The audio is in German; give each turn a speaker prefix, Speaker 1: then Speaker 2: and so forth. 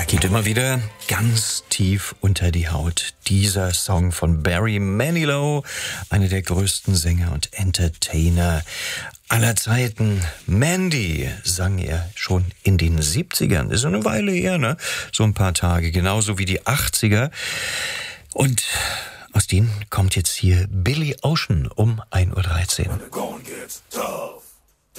Speaker 1: Geht immer wieder ganz tief unter die Haut. Dieser Song von Barry Manilow, einer der größten Sänger und Entertainer aller Zeiten. Mandy sang er schon in den 70ern. Ist eine Weile her, ne? So ein paar Tage, genauso wie die 80er. Und aus denen kommt jetzt hier Billy Ocean um 1:13 Uhr.